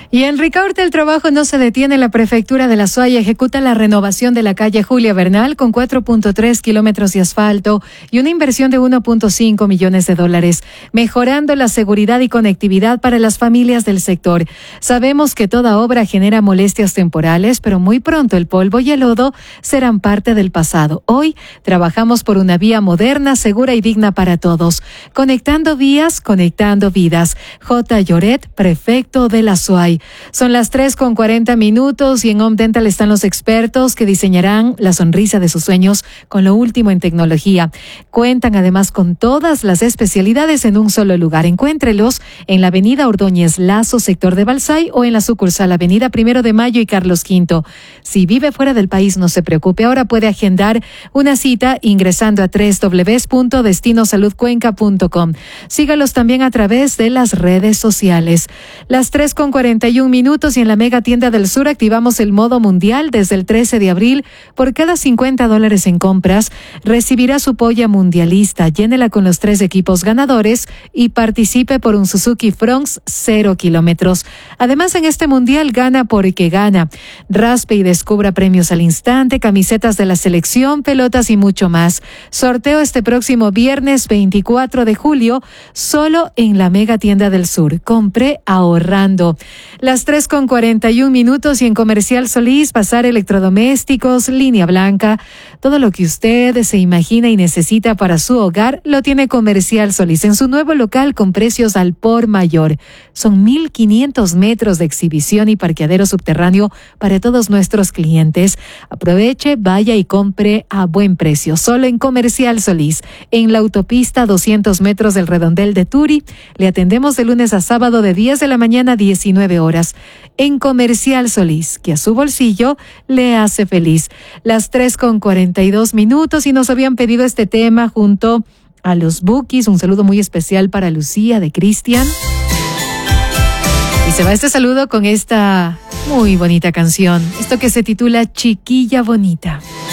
Y en Ricaurte el trabajo no se detiene. La prefectura de La Suaya ejecuta la renovación de la calle Julia Bernal con 4.3 kilómetros de asfalto y una inversión de 1.5 millones de dólares, mejorando la seguridad y conectividad para las familias del sector. Sabemos que toda obra genera molestias temporales, pero muy pronto el polvo y el lodo serán parte del pasado. Hoy trabajamos por una vía moderna, segura y digna para todos. Conectando vías, conectando vidas. J. Lloret, prefecto de La Suay. Son las 3:40 y en Home Dental están los expertos que diseñarán la sonrisa de sus sueños con lo último en tecnología. Cuentan además con todas las especialidades en un solo lugar. Encuéntrelos en la avenida Ordóñez Lazo, sector de Balsay, o en la sucursal avenida 1 de Mayo y Carlos V. Si vive fuera del país, no se preocupe. Ahora puede agendar una cita ingresando a www.destinosaludcuenca.com. Sígalos también a través de las redes sociales. Las 3:41 y en la Mega Tienda del Sur activamos el modo mundial desde el 13 de abril. Por cada $50 en compras, recibirá su polla mundialista. Llénela con los 3 equipos ganadores y participe por un Suzuki Fronx 0 kilómetros. Además, en este mundial gana porque gana. Raspe y descubra premios al instante, camisetas de la selección, pelotas y mucho más. Sorteo este próximo viernes 24 de julio, solo en la Mega Tienda del Sur. Compre ahorrando. Las 3:41 y en Comercial Solís, Bazar Electrodomésticos, Línea Blanca. Todo lo que usted se imagina y necesita para su hogar lo tiene Comercial Solís en su nuevo local con precios al por mayor. Son 1,500 metros de exhibición y parqueadero subterráneo para todos nuestros clientes. Aproveche, vaya y compre a buen precio. Solo en Comercial Solís, en la autopista 200 metros del Redondel de Turi. Le atendemos de lunes a sábado de 10 de la mañana a 19 horas. En Comercial Solís, que a su bolsillo le hace feliz. Las 3:42 y nos habían pedido este tema junto a los Bookies. Un saludo muy especial para Lucía de Cristian. Y se va este saludo con esta muy bonita canción. Esto que se titula Chiquilla Bonita.